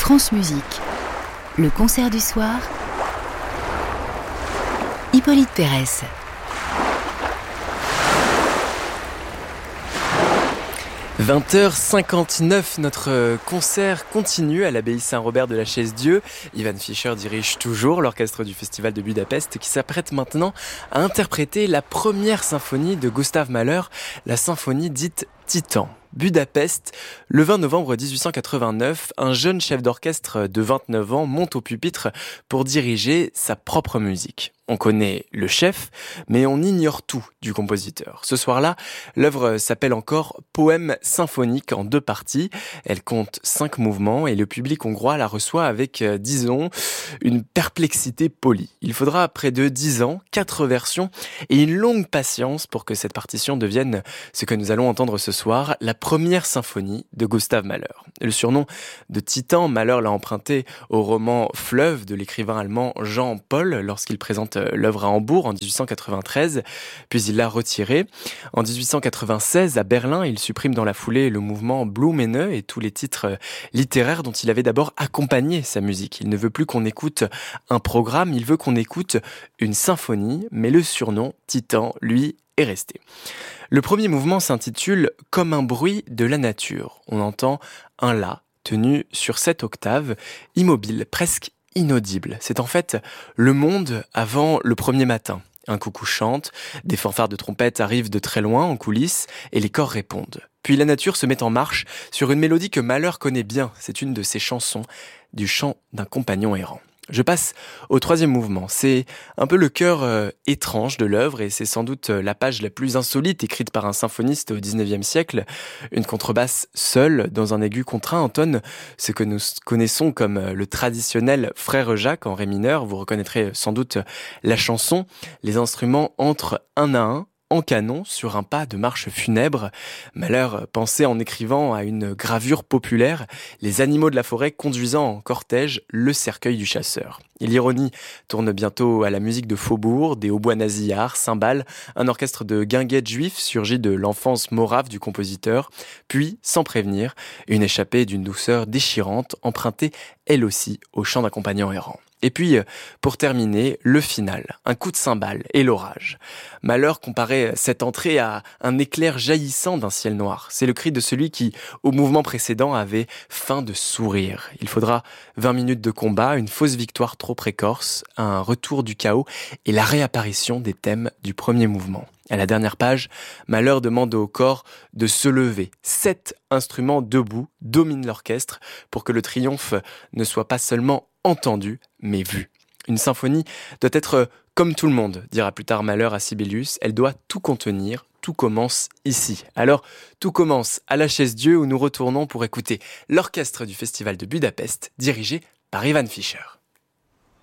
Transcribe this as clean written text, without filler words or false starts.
France Musique, le concert du soir, Hippolyte Pérès. « 20h59, notre concert continue à l'abbaye Saint-Robert de la Chaise-Dieu. Ivan Fischer dirige toujours l'orchestre du Festival de Budapest qui s'apprête maintenant à interpréter la première symphonie de Gustav Mahler, la symphonie dite Titan. Budapest, le 20 novembre 1889, un jeune chef d'orchestre de 29 ans monte au pupitre pour diriger sa propre musique. On connaît le chef, mais on ignore tout du compositeur. Ce soir-là, l'œuvre s'appelle encore Poème symphonique en 2 parties. Elle compte 5 mouvements et le public hongrois la reçoit avec, disons, une perplexité polie. Il faudra près de 10 ans, 4 versions et une longue patience pour que cette partition devienne ce que nous allons entendre ce soir, la première symphonie de Gustav Mahler. Le surnom de Titan, Mahler l'a emprunté au roman Fleuve de l'écrivain allemand Jean Paul lorsqu'il présente l'œuvre à Hambourg en 1893, puis il l'a retiré. En 1896, à Berlin, il supprime dans la foulée le mouvement Blumenau et tous les titres littéraires dont il avait d'abord accompagné sa musique. Il ne veut plus qu'on écoute un programme, il veut qu'on écoute une symphonie, mais le surnom Titan, lui, est resté. Le premier mouvement s'intitule « Comme un bruit de la nature ». On entend un La tenu sur 7 octaves, immobile, presque inaudible. C'est en fait le monde avant le premier matin. Un coucou chante, des fanfares de trompette arrivent de très loin en coulisses et les chors répondent. Puis la nature se met en marche sur une mélodie que Mahler connaît bien. C'est une de ses chansons, du chant d'un compagnon errant. Je passe au 3e mouvement. C'est un peu le cœur étrange de l'œuvre et c'est sans doute la page la plus insolite écrite par un symphoniste au 19e siècle. Une contrebasse seule dans un aigu contraint entonne ce que nous connaissons comme le traditionnel Frère Jacques en ré mineur. Vous reconnaîtrez sans doute la chanson. Les instruments entrent un à un en canon sur un pas de marche funèbre. Mahler pensait en écrivant à une gravure populaire, les animaux de la forêt conduisant en cortège le cercueil du chasseur. Et l'ironie tourne bientôt à la musique de faubourg, des hautbois nasillards, cymbales, un orchestre de guinguettes juifs surgit de l'enfance morave du compositeur, puis, sans prévenir, une échappée d'une douceur déchirante, empruntée elle aussi au chant d'un compagnon errant. Et puis, pour terminer, le final, un coup de cymbale et l'orage. Mahler comparait cette entrée à un éclair jaillissant d'un ciel noir. C'est le cri de celui qui, au mouvement précédent, avait faim de sourire. Il faudra 20 minutes de combat, une fausse victoire trop précoce, un retour du chaos et la réapparition des thèmes du premier mouvement. À la dernière page, Mahler demande au corps de se lever. 7 instruments debout dominent l'orchestre pour que le triomphe ne soit pas seulement entendu, mais vu. Une symphonie doit être comme tout le monde, dira plus tard Mahler à Sibelius. Elle doit tout contenir, tout commence ici. Alors, tout commence à la Chaise-Dieu où nous retournons pour écouter l'orchestre du Festival de Budapest, dirigé par Ivan Fischer.